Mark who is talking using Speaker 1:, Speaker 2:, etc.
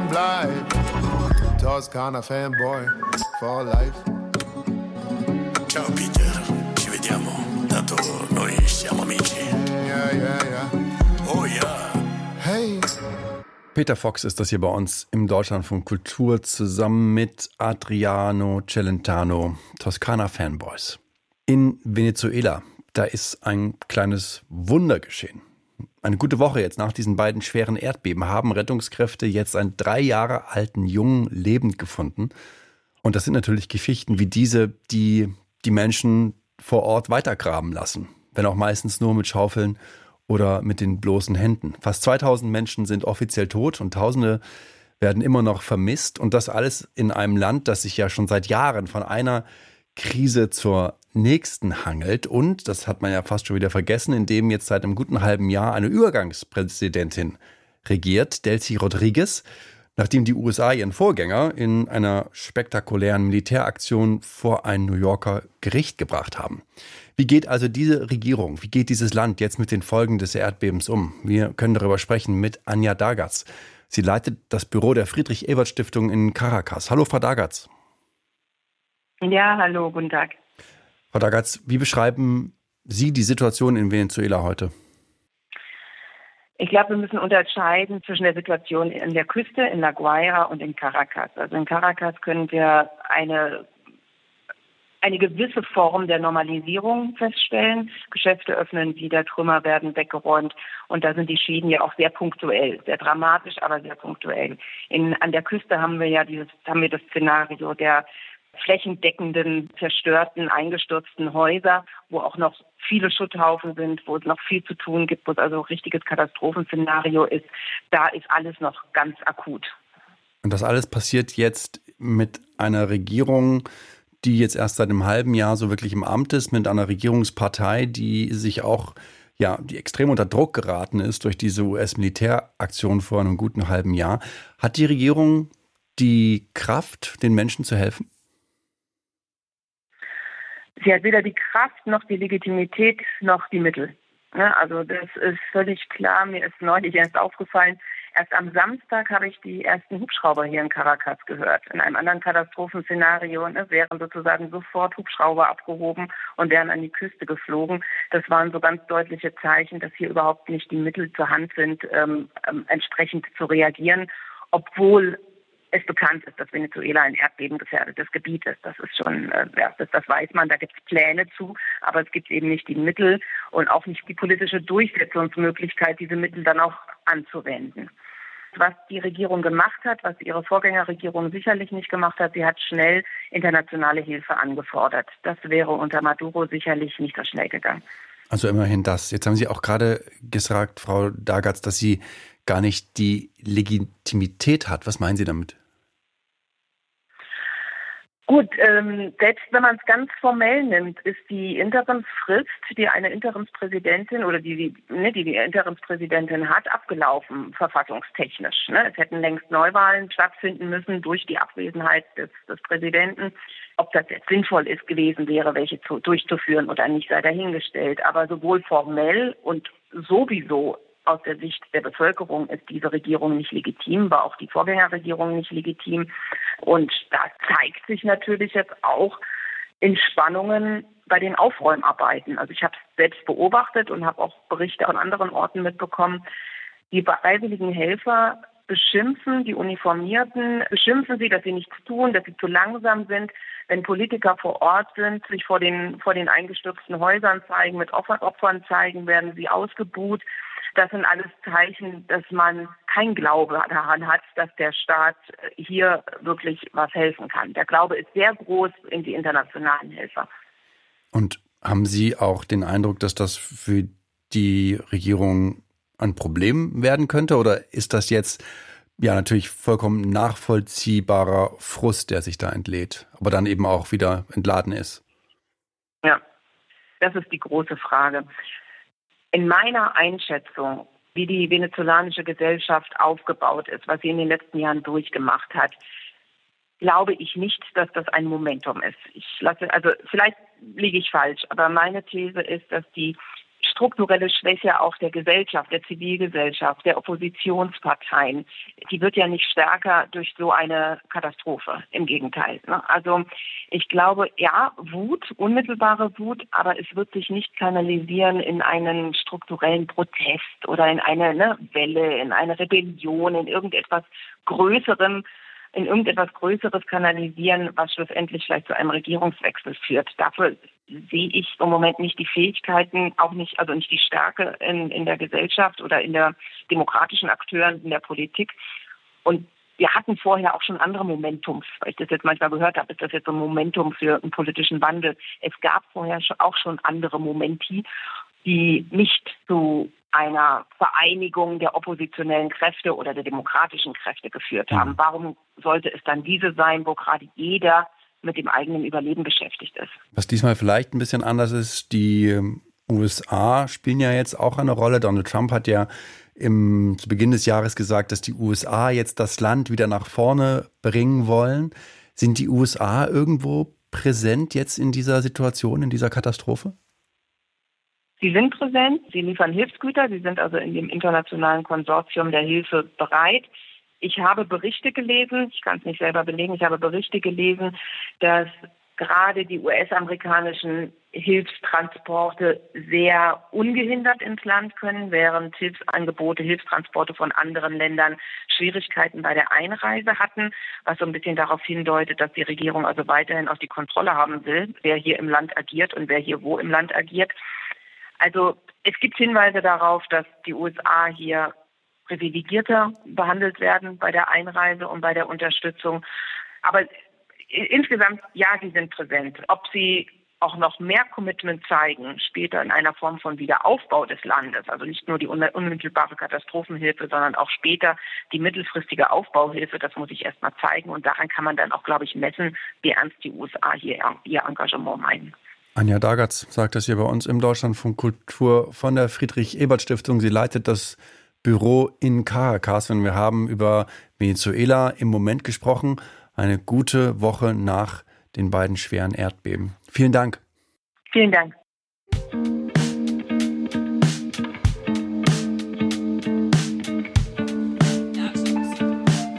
Speaker 1: bleib Toskana Fanboy for life.
Speaker 2: Ciao Peter, ci vediamo, tanto noi siamo amici.
Speaker 1: Ja.
Speaker 2: Oh ja.
Speaker 1: Hey.
Speaker 3: Peter Fox ist das hier bei uns im Deutschlandfunk Kultur zusammen mit Adriano Celentano, Toskana Fanboys. In Venezuela, da ist ein kleines Wunder geschehen. Eine gute Woche jetzt nach diesen beiden schweren Erdbeben haben Rettungskräfte jetzt einen 3 Jahre alten Jungen lebend gefunden. Und das sind natürlich Geschichten wie diese, die die Menschen vor Ort weitergraben lassen. Wenn auch meistens nur mit Schaufeln oder mit den bloßen Händen. Fast 2000 Menschen sind offiziell tot und Tausende werden immer noch vermisst. Und das alles in einem Land, das sich ja schon seit Jahren von einer Krise zur nächsten hangelt. Und, das hat man ja fast schon wieder vergessen, in dem jetzt seit einem guten halben Jahr eine Übergangspräsidentin regiert, Delcy Rodriguez, nachdem die USA ihren Vorgänger in einer spektakulären Militäraktion vor ein New Yorker Gericht gebracht haben. Wie geht also diese Regierung, wie geht dieses Land jetzt mit den Folgen des Erdbebens um? Wir können darüber sprechen mit Anja Dagatz. Sie leitet das Büro der Friedrich-Ebert-Stiftung in Caracas. Hallo, Frau Dagatz.
Speaker 4: Ja, hallo, guten Tag.
Speaker 3: Frau Dagatz, wie beschreiben Sie die Situation in Venezuela heute?
Speaker 4: Ich glaube, wir müssen unterscheiden zwischen der Situation in der Küste, in La Guaira und in Caracas. Also in Caracas können wir eine gewisse Form der Normalisierung feststellen. Geschäfte öffnen wieder, Trümmer werden weggeräumt und da sind die Schäden ja auch sehr punktuell, sehr dramatisch, aber sehr punktuell. An der Küste haben wir das Szenario der flächendeckenden, zerstörten, eingestürzten Häuser, wo auch noch viele Schutthaufen sind, wo es noch viel zu tun gibt, wo es also ein richtiges Katastrophenszenario ist. Da ist alles noch ganz akut.
Speaker 3: Und das alles passiert jetzt mit einer Regierung, die jetzt erst seit einem halben Jahr so wirklich im Amt ist, mit einer Regierungspartei, die sich auch, die extrem unter Druck geraten ist durch diese US-Militäraktion vor einem guten halben Jahr. Hat die Regierung die Kraft, den Menschen zu helfen?
Speaker 4: Sie hat weder die Kraft noch die Legitimität noch die Mittel. Ja, also das ist völlig klar. Mir ist neulich erst aufgefallen, erst am Samstag habe ich die ersten Hubschrauber hier in Caracas gehört. In einem anderen Katastrophenszenario wären sozusagen sofort Hubschrauber abgehoben und wären an die Küste geflogen. Das waren so ganz deutliche Zeichen, dass hier überhaupt nicht die Mittel zur Hand sind, entsprechend zu reagieren, obwohl es bekannt ist, dass Venezuela ein erdbebengefährdetes Gebiet ist. Das ist schon, das weiß man, da gibt es Pläne zu, aber es gibt eben nicht die Mittel und auch nicht die politische Durchsetzungsmöglichkeit, diese Mittel dann auch anzuwenden. Was die Regierung gemacht hat, was ihre Vorgängerregierung sicherlich nicht gemacht hat, sie hat schnell internationale Hilfe angefordert. Das wäre unter Maduro sicherlich nicht so schnell gegangen.
Speaker 3: Also immerhin das. Jetzt haben Sie auch gerade gesagt, Frau Dagatz, dass sie gar nicht die Legitimität hat. Was meinen Sie damit?
Speaker 4: Gut, selbst wenn man es ganz formell nimmt, ist die Interimsfrist, die eine Interimspräsidentin oder die Interimspräsidentin hat, abgelaufen, verfassungstechnisch. Es hätten längst Neuwahlen stattfinden müssen durch die Abwesenheit des Präsidenten. Ob das jetzt sinnvoll ist gewesen wäre, welche durchzuführen oder nicht, sei dahingestellt. Aber sowohl formell und sowieso aus der Sicht der Bevölkerung ist diese Regierung nicht legitim, war auch die Vorgängerregierung nicht legitim. Und da zeigt sich natürlich jetzt auch in Spannungen bei den Aufräumarbeiten. Also ich habe es selbst beobachtet und habe auch Berichte von anderen Orten mitbekommen. Die freiwilligen Helfer beschimpfen die Uniformierten, beschimpfen sie, dass sie nichts tun, dass sie zu langsam sind. Wenn Politiker vor Ort sind, sich vor den eingestürzten Häusern zeigen, mit Opfern zeigen, werden sie ausgebuht. Das sind alles Zeichen, dass man kein Glaube daran hat, dass der Staat hier wirklich was helfen kann. Der Glaube ist sehr groß in die internationalen Helfer.
Speaker 3: Und haben Sie auch den Eindruck, dass das für die Regierung ein Problem werden könnte? Oder ist das jetzt natürlich vollkommen nachvollziehbarer Frust, der sich da entlädt, aber dann eben auch wieder entladen ist?
Speaker 4: Ja, das ist die große Frage. In meiner Einschätzung, wie die venezolanische Gesellschaft aufgebaut ist, was sie in den letzten Jahren durchgemacht hat, glaube ich nicht, dass das ein Momentum ist. Vielleicht liege ich falsch, aber meine These ist, dass die strukturelle Schwäche auch der Gesellschaft, der Zivilgesellschaft, der Oppositionsparteien, die wird ja nicht stärker durch so eine Katastrophe. Im Gegenteil. Also ich glaube, ja, Wut, unmittelbare Wut, aber es wird sich nicht kanalisieren in einen strukturellen Protest oder in eine Welle, in eine Rebellion, in irgendetwas Größerem, kanalisieren, was schlussendlich vielleicht zu einem Regierungswechsel führt. Dafür sehe ich im Moment nicht die Fähigkeiten, auch nicht, also nicht die Stärke in der Gesellschaft oder in der demokratischen Akteuren in der Politik. Und wir hatten vorher auch schon andere Momentums, weil ich das jetzt manchmal gehört habe, ist das jetzt so ein Momentum für einen politischen Wandel. Es gab vorher auch schon andere Momenti, die nicht zu einer Vereinigung der oppositionellen Kräfte oder der demokratischen Kräfte geführt haben. Warum sollte es dann diese sein, wo gerade jeder mit dem eigenen Überleben beschäftigt ist?
Speaker 3: Was diesmal vielleicht ein bisschen anders ist, die USA spielen ja jetzt auch eine Rolle. Donald Trump hat ja zu Beginn des Jahres gesagt, dass die USA jetzt das Land wieder nach vorne bringen wollen. Sind die USA irgendwo präsent jetzt in dieser Situation, in dieser Katastrophe?
Speaker 4: Sie sind präsent, sie liefern Hilfsgüter, sie sind also in dem internationalen Konsortium der Hilfe bereit. Ich habe Berichte gelesen, ich kann es nicht selber belegen, ich habe Berichte gelesen, dass gerade die US-amerikanischen Hilfstransporte sehr ungehindert ins Land können, während Hilfstransporte von anderen Ländern Schwierigkeiten bei der Einreise hatten, was so ein bisschen darauf hindeutet, dass die Regierung also weiterhin auch die Kontrolle haben will, wer hier im Land agiert und wer hier wo im Land agiert. Also es gibt Hinweise darauf, dass die USA hier privilegierter behandelt werden bei der Einreise und bei der Unterstützung. Aber insgesamt, ja, sie sind präsent. Ob sie auch noch mehr Commitment zeigen, später in einer Form von Wiederaufbau des Landes, also nicht nur die unmittelbare Katastrophenhilfe, sondern auch später die mittelfristige Aufbauhilfe, das muss ich erst mal zeigen. Und daran kann man dann auch, glaube ich, messen, wie ernst die USA hier ihr Engagement meinen.
Speaker 3: Anja Dagatz sagt das hier bei uns im Deutschlandfunk Kultur von der Friedrich-Ebert-Stiftung. Sie leitet das Büro in Caracas. Und wir haben über Venezuela im Moment gesprochen. Eine gute Woche nach den beiden schweren Erdbeben. Vielen Dank.
Speaker 4: Vielen Dank.